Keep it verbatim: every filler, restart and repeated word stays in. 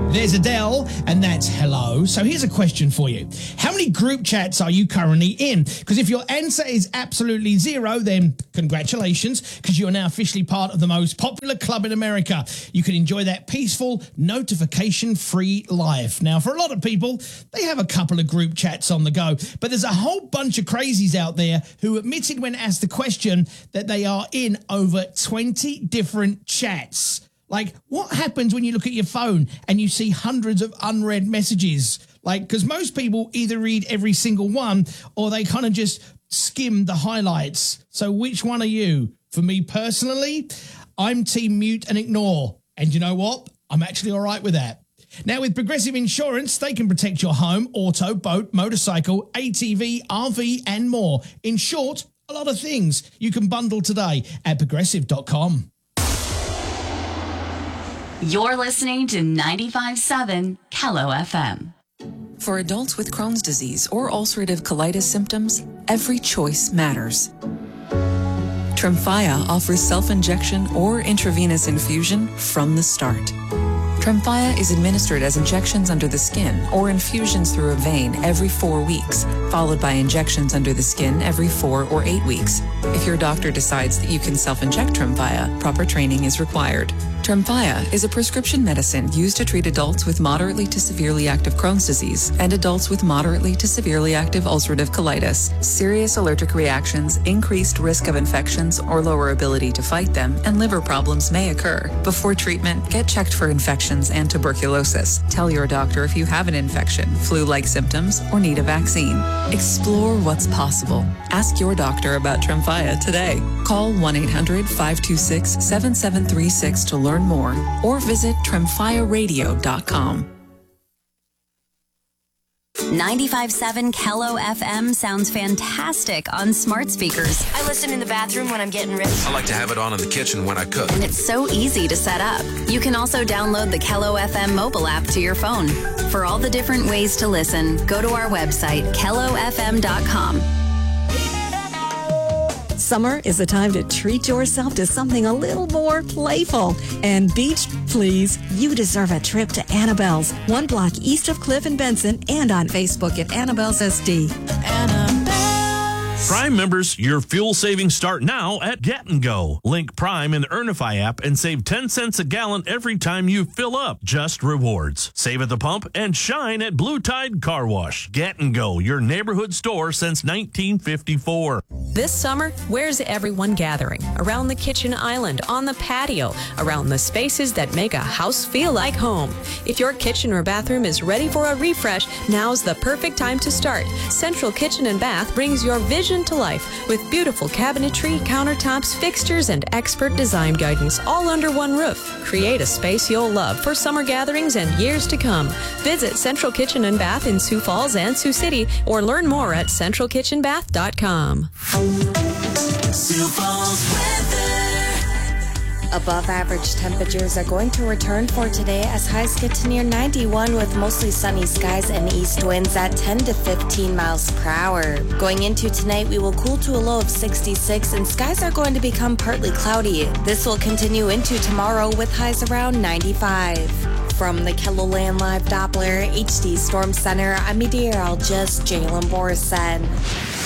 There's Adele, and that's hello. So here's a question for you. How many group chats are you currently in? Because if your answer is absolutely zero, then congratulations, because you are now officially part of the most popular club in America. You can enjoy that peaceful, notification-free life. Now, for a lot of people, they have a couple of group chats on the go, but there's a whole bunch of crazies out there who admitted when asked the question that they are in over twenty different chats. Like, what happens when you look at your phone and you see hundreds of unread messages? Like, because most people either read every single one or they kind of just skim the highlights. So which one are you? For me personally, I'm team mute and ignore. And you know what? I'm actually all right with that. Now, with Progressive Insurance, they can protect your home, auto, boat, motorcycle, A T V, R V, and more. In short, a lot of things you can bundle today at progressive dot com. You're listening to ninety-five point seven Kello F M. For adults with Crohn's disease or ulcerative colitis symptoms, every choice matters. Tremfya offers self-injection or intravenous infusion from the start. Tremfya is administered as injections under the skin or infusions through a vein every four weeks, followed by injections under the skin every four or eight weeks. If your doctor decides that you can self-inject Tremfya, proper training is required. Tremfya is a prescription medicine used to treat adults with moderately to severely active Crohn's disease and adults with moderately to severely active ulcerative colitis. Serious allergic reactions, increased risk of infections or lower ability to fight them, and liver problems may occur. Before treatment, get checked for infections and tuberculosis. Tell your doctor if you have an infection, flu-like symptoms, or need a vaccine. Explore what's possible. Ask your doctor about Tremfya today. Call one eight hundred, five two six, seven seven three six to learn more, or visit tremfya radio dot com. ninety-five point seven Kello F M sounds fantastic on smart speakers. I listen in the bathroom when I'm getting ready. I like to have it on in the kitchen when I cook. And it's so easy to set up. You can also download the Kello F M mobile app to your phone. For all the different ways to listen, go to our website, kello f m dot com. Summer is the time to treat yourself to something a little more playful. And beach, please, you deserve a trip to Annabelle's, one block east of Cliff and Benson, and on Facebook at Annabelle's S D. Prime members, your fuel savings start now at Get and Go. Link Prime in the Earnify app and save ten cents a gallon every time you fill up. Just rewards. Save at the pump and shine at Blue Tide Car Wash. Get and Go, your neighborhood store since nineteen fifty-four. This summer, where's everyone gathering? Around the kitchen island, on the patio, around the spaces that make a house feel like home. If your kitchen or bathroom is ready for a refresh, now's the perfect time to start. Central Kitchen and Bath brings your vision to life with beautiful cabinetry, countertops, fixtures, and expert design guidance all under one roof. Create a space you'll love for summer gatherings and years to come. Visit Central Kitchen and Bath in Sioux Falls and Sioux City or learn more at central kitchen bath dot com. Sioux Falls weather. Above average temperatures are going to return for today as highs get to near ninety-one with mostly sunny skies and east winds at ten to fifteen miles per hour. Going into tonight, we will cool to a low of sixty-six and skies are going to become partly cloudy. This will continue into tomorrow with highs around ninety-five. From the KELOLAND Live Doppler H D Storm Center, I'm meteorologist Jalen Borson.